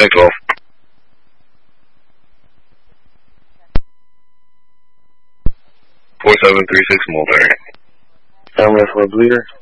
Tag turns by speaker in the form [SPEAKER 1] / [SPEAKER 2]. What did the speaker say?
[SPEAKER 1] Atlantic 12. .4736 Mulberry.
[SPEAKER 2] Family for a bleeder.